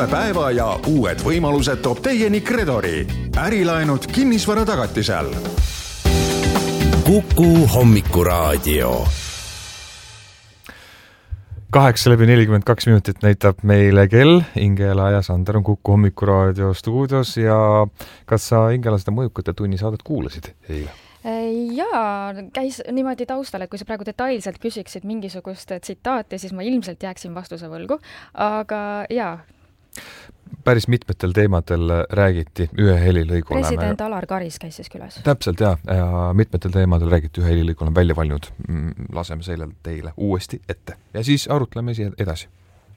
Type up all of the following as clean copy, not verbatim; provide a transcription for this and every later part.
päeva ja uued võimalused toob teieni Kredori. Ärilaenud kinnisvara tagatisel. Kuku hommikuraadio. 8:42 minutit näitab meile kell. Ingela ja Sander on Kuku hommikuraadio stuudios ja kas sa, Ingela, seda mõjukate tunni saadet kuulasid eile? Jaa, käis niimoodi taustal, et kui sa praegu detailselt küsiksid mingisugust tsitaati, siis ma ilmselt jääksin vastuse võlgu, aga jaa. Päris mitmetel teemadel räägiti ühe helilõigu. President Alar Karis käis siis külas. Täpselt, ja mitmetel teemadel räägiti ühe helilõigu olen välja valinud. Laseme sellel teile uuesti ette ja siis arutleme edasi.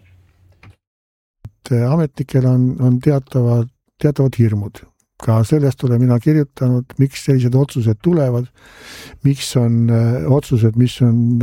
Ametnikel on teatavad hirmud. Ka sellest olen mina kirjutanud, miks sellised otsused tulevad, miks on otsused, mis on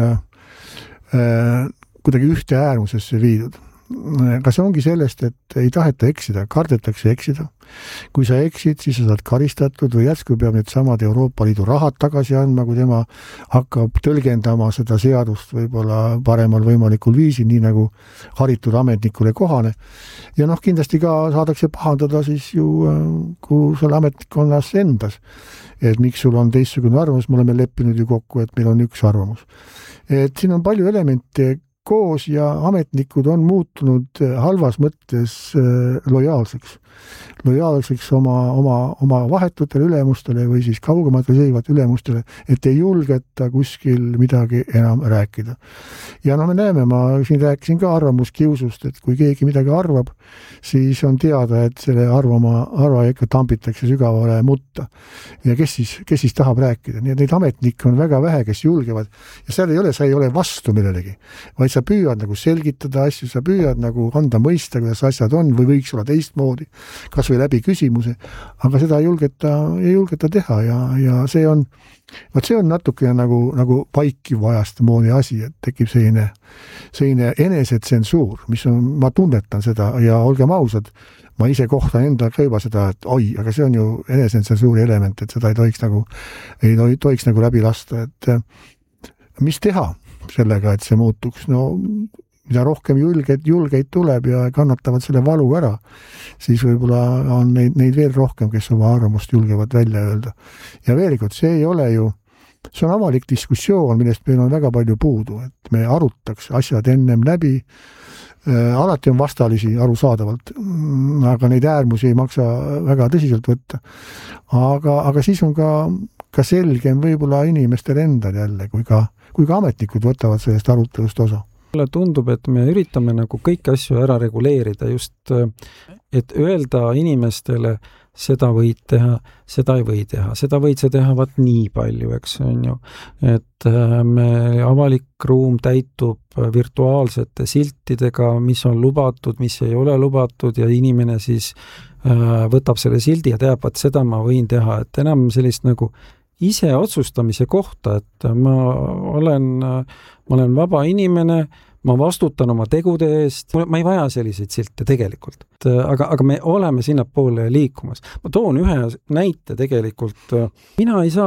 kuidagi ühte äärmusesse viidud. Kas ongi sellest, et ei taheta eksida, kardetakse eksida. Kui sa eksid, siis sa saad karistatud või järsku peab need samad Euroopa Liidu rahad tagasi andma, kui tema hakkab tõlgendama seda seadust võib-olla paremal võimalikul viisil, nii nagu haritud ametnikule kohane. Ja kindlasti ka saadakse pahandada siis ju kui selle ametnikkonnas endas. Et miks sul on teistsugune arvamus, me oleme leppinud ju kokku, et meil on üks arvamus. Et siin on palju elemente koos ja ametnikud on muutunud halvas mõttes lojaalseks oma vahetutele ülemustele või siis kaugematele seisvat ülemustele, et ei julgeta kuskil midagi enam rääkida. Ja me näeme, ma siin rääkisin ka arvamuskiusust, et kui keegi midagi arvab, siis on teada, et selle arvaja ikka tambitakse sügavale mutta. Ja kes siis tahab rääkida? Nii et neid ametnikke on väga vähe, kes julgevad. Ja seal sa ei ole vastu millelegi, vaid sa püüad nagu selgitada asju, sa püüad nagu anda mõista, kuidas asjad on või võiks olla teistmoodi, kas või läbi küsimuse, aga seda ei julgeta teha ja see on natukene nagu vaikiv ajast moodi asi, et tekib selline enesetsensuur, mis ma tunnetan seda ja olgem ausad, ma ise kohtan enda ka juba seda, et aga see on ju enesetsensuuri element, et seda ei tohiks nagu läbi lasta, et mis teha sellega, et see muutuks. Mida rohkem julgeid tuleb ja kannatavad selle valu ära, siis võib-olla on neid veel rohkem, kes oma arvamust julgevad välja öelda. Ja veel kord, see on avalik diskussioon, millest meil on väga palju puudu, et me arutaks asjad ennem läbi. Alati on vastalisi arusaadavalt, aga neid äärmusi ei maksa väga tõsiselt võtta. Aga siis on ka selgem võib-olla inimestel endal jälle, kui ka ametnikud võtavad sellest arutelust osa. Mulle tundub, et me üritame nagu kõiki asju ära reguleerida, just et öelda inimestele, seda võid teha, seda ei või teha, seda võid sa teha nii palju, eks on ju. Et avalik ruum täitub virtuaalsete siltidega, mis on lubatud, mis ei ole lubatud ja inimene siis võtab selle sildi ja teab, et seda ma võin teha, et enam sellist nagu ise otsustamise kohta, et ma olen vaba inimene, ma vastutan oma tegude eest, ma ei vaja selliseid silte tegelikult. Aga me oleme sinnapoole liikumas. Ma toon ühe näite tegelikult. Mina ei saa